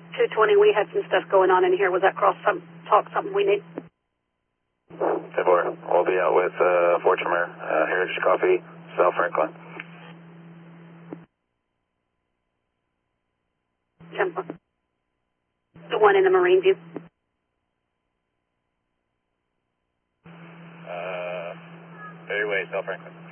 220, we had some stuff going on in here. Was that talk something we need? 10-4, we'll be out with Fortuner, Heritage Coffee, South Franklin. 10-4. The one in the Marine View. Ferryway, South Franklin.